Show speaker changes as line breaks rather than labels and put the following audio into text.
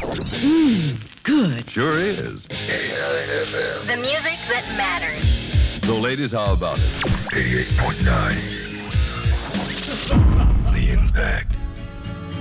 Good.
Sure is.
The music that matters.
So, ladies, how about it?
88.9.